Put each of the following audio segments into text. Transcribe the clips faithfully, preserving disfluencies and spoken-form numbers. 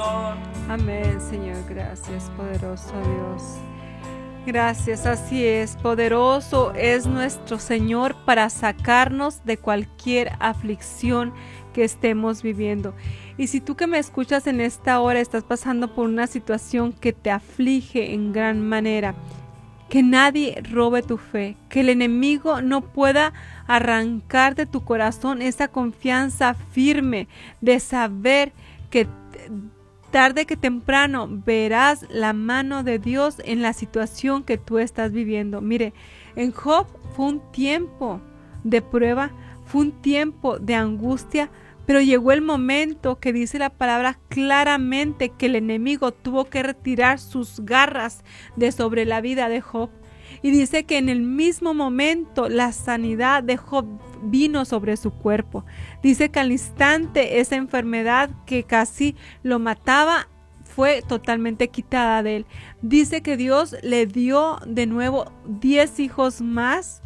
Señor. Amén, Señor. Gracias, poderoso Dios. Gracias, así es. Poderoso es nuestro Señor para sacarnos de cualquier aflicción que estemos viviendo. Y si tú que me escuchas en esta hora estás pasando por una situación que te aflige en gran manera, que nadie robe tu fe, que el enemigo no pueda arrancar de tu corazón esa confianza firme de saber que tarde que temprano verás la mano de Dios en la situación que tú estás viviendo. Mire, en Job fue un tiempo de prueba, fue un tiempo de angustia, pero llegó el momento que dice la palabra claramente que el enemigo tuvo que retirar sus garras de sobre la vida de Job. Y dice que en el mismo momento la sanidad de Job vino sobre su cuerpo. Dice que al instante esa enfermedad que casi lo mataba fue totalmente quitada de él. Dice que Dios le dio de nuevo diez hijos más.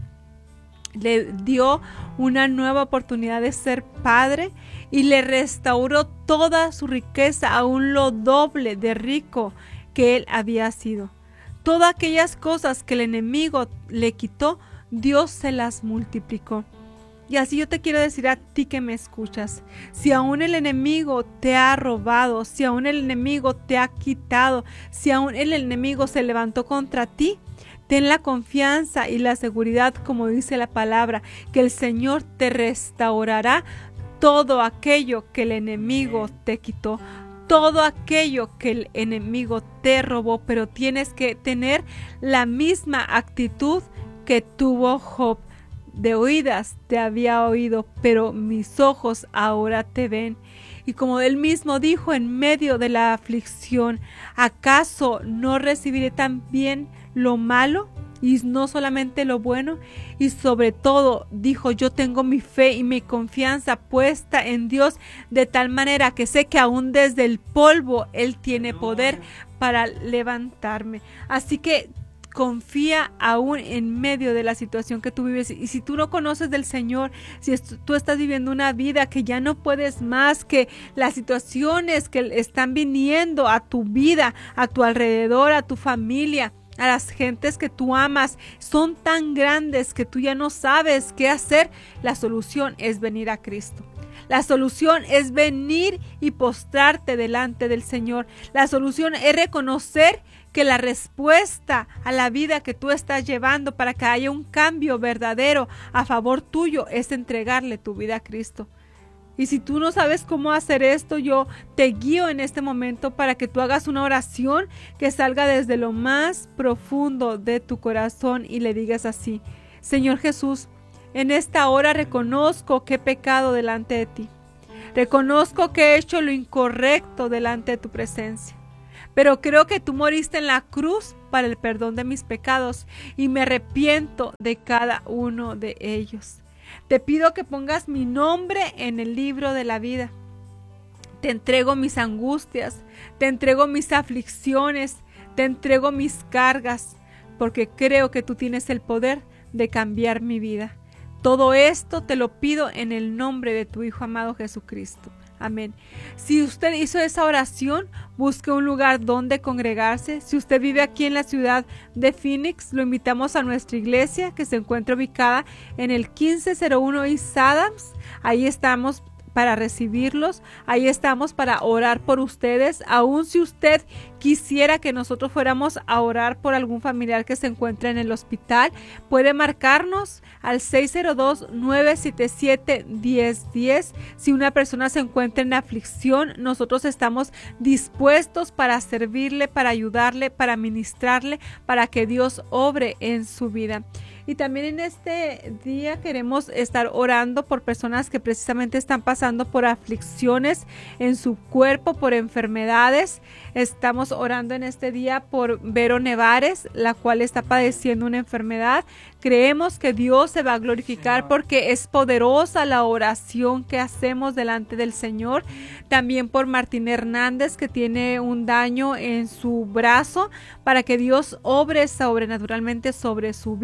Le dio una nueva oportunidad de ser padre y le restauró toda su riqueza, aún lo doble de rico que él había sido. Todas aquellas cosas que el enemigo le quitó, Dios se las multiplicó. Y así yo te quiero decir a ti que me escuchas, si aún el enemigo te ha robado, si aún el enemigo te ha quitado, si aún el enemigo se levantó contra ti, ten la confianza y la seguridad, como dice la palabra, que el Señor te restaurará todo aquello que el enemigo te quitó, todo aquello que el enemigo te robó, pero tienes que tener la misma actitud que tuvo Job. De oídas te había oído, pero mis ojos ahora te ven. Y como él mismo dijo en medio de la aflicción, ¿acaso no recibiré también lo malo y no solamente lo bueno? Y sobre todo dijo, yo tengo mi fe y mi confianza puesta en Dios, de tal manera que sé que aún desde el polvo Él tiene poder para levantarme. Así que confía aún en medio de la situación que tú vives. Y si tú no conoces del Señor, si tú estás viviendo una vida que ya no puedes más, que las situaciones que están viniendo a tu vida, a tu alrededor, a tu familia, a las gentes que tú amas, son tan grandes que tú ya no sabes qué hacer, la solución es venir a Cristo. La solución es venir y postrarte delante del Señor. La solución es reconocer que la respuesta a la vida que tú estás llevando para que haya un cambio verdadero a favor tuyo es entregarle tu vida a Cristo. Y si tú no sabes cómo hacer esto, yo te guío en este momento para que tú hagas una oración que salga desde lo más profundo de tu corazón y le digas así: Señor Jesús, en esta hora reconozco que he pecado delante de ti. Reconozco que he hecho lo incorrecto delante de tu presencia. Pero creo que tú moriste en la cruz para el perdón de mis pecados y me arrepiento de cada uno de ellos. Te pido que pongas mi nombre en el libro de la vida. Te entrego mis angustias, te entrego mis aflicciones, te entrego mis cargas, porque creo que tú tienes el poder de cambiar mi vida. Todo esto te lo pido en el nombre de tu Hijo amado Jesucristo. Amén. Si usted hizo esa oración, busque un lugar donde congregarse. Si usted vive aquí en la ciudad de Phoenix, lo invitamos a nuestra iglesia que se encuentra ubicada en el quince cero uno East Adams. Ahí estamos para recibirlos, ahí estamos para orar por ustedes. Aún si usted quisiera que nosotros fuéramos a orar por algún familiar que se encuentra en el hospital, puede marcarnos al seis cero dos, nueve siete siete, uno cero uno cero. Si una persona se encuentra en aflicción, nosotros estamos dispuestos para servirle, para ayudarle, para ministrarle, para que Dios obre en su vida. Y también en este día queremos estar orando por personas que precisamente están pasando por aflicciones en su cuerpo, por enfermedades. Estamos orando en este día por Vero Nevares, la cual está padeciendo una enfermedad. Creemos que Dios se va a glorificar porque es poderosa la oración que hacemos delante del Señor. También por Martín Hernández, que tiene un daño en su brazo, para que Dios obre sobrenaturalmente sobre su vida.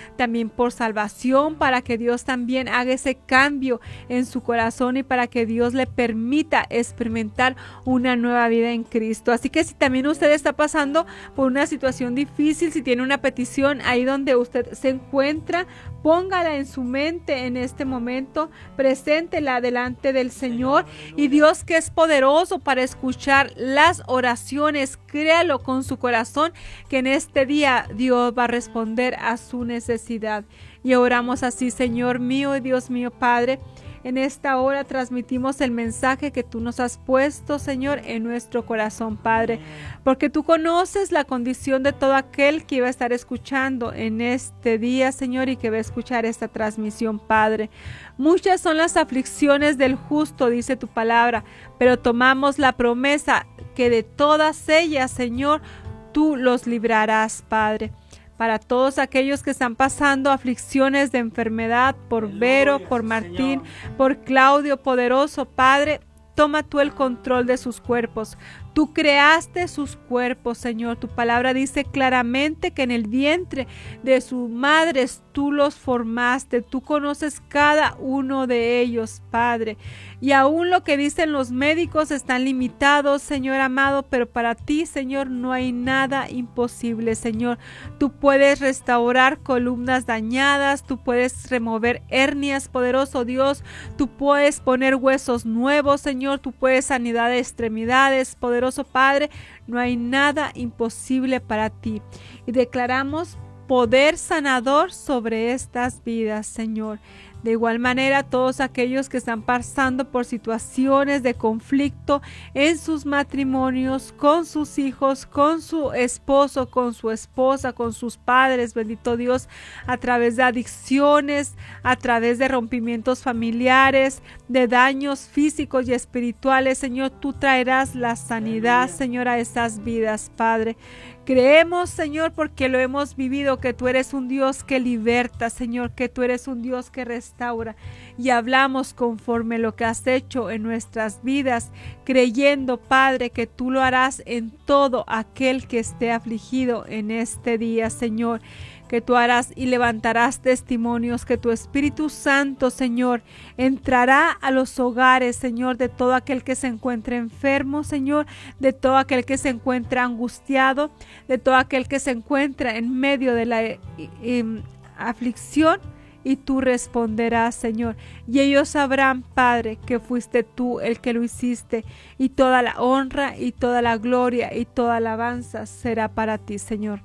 también por salvación, para que Dios también haga ese cambio en su corazón y para que Dios le permita experimentar una nueva vida en Cristo. Así que si también usted está pasando por una situación difícil, si tiene una petición ahí donde usted se encuentra, póngala en su mente en este momento, preséntela delante del Señor, y Dios, que es poderoso para escuchar las oraciones, créalo con su corazón que en este día Dios va a responder a su necesidad. Y oramos así: Señor mío y Dios mío, Padre, en esta hora transmitimos el mensaje que tú nos has puesto, Señor, en nuestro corazón, Padre, porque tú conoces la condición de todo aquel que iba a estar escuchando en este día, Señor, y que va a escuchar esta transmisión, Padre. Muchas son las aflicciones del justo, dice tu palabra, pero tomamos la promesa que de todas ellas, Señor, tú los librarás, Padre. Para todos aquellos que están pasando aflicciones de enfermedad, por Vero, por Martín, por Claudio, poderoso Padre, toma tú el control de sus cuerpos. Tú creaste sus cuerpos, Señor. Tu palabra dice claramente que en el vientre de sus madres tú los formaste. Tú conoces cada uno de ellos, Padre. Y aún lo que dicen los médicos están limitados, Señor amado, pero para ti, Señor, no hay nada imposible, Señor. Tú puedes restaurar columnas dañadas, tú puedes remover hernias, poderoso Dios. Tú puedes poner huesos nuevos, Señor. Tú puedes sanidad de extremidades, poderoso Padre, no hay nada imposible para ti. Y declaramos poder sanador sobre estas vidas, Señor. De igual manera, todos aquellos que están pasando por situaciones de conflicto en sus matrimonios, con sus hijos, con su esposo, con su esposa, con sus padres, bendito Dios, a través de adicciones, a través de rompimientos familiares, de daños físicos y espirituales, Señor, tú traerás la sanidad, Señor, a estas vidas, Padre. Creemos, Señor, porque lo hemos vivido, que tú eres un Dios que liberta, Señor, que tú eres un Dios que restaura. Y hablamos conforme lo que has hecho en nuestras vidas, creyendo, Padre, que tú lo harás en todo aquel que esté afligido en este día, Señor. Que tú harás y levantarás testimonios, que tu Espíritu Santo, Señor, entrará a los hogares, Señor, de todo aquel que se encuentre enfermo, Señor, de todo aquel que se encuentra angustiado, de todo aquel que se encuentra en medio de la eh, eh, aflicción, y tú responderás, Señor, y ellos sabrán, Padre, que fuiste tú el que lo hiciste, y toda la honra y toda la gloria y toda alabanza será para ti, Señor.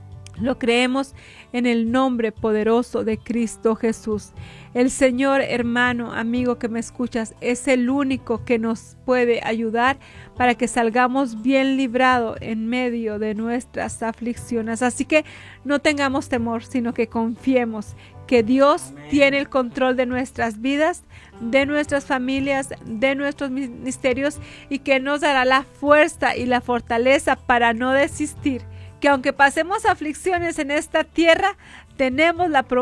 Lo creemos en el nombre poderoso de Cristo Jesús. El Señor, hermano, amigo que me escuchas, es el único que nos puede ayudar para que salgamos bien librados en medio de nuestras aflicciones. Así que no tengamos temor, sino que confiemos que Dios Amén. Tiene el control de nuestras vidas, de nuestras familias, de nuestros ministerios, y que nos dará la fuerza y la fortaleza para no desistir. Que aunque pasemos aflicciones en esta tierra, tenemos la promesa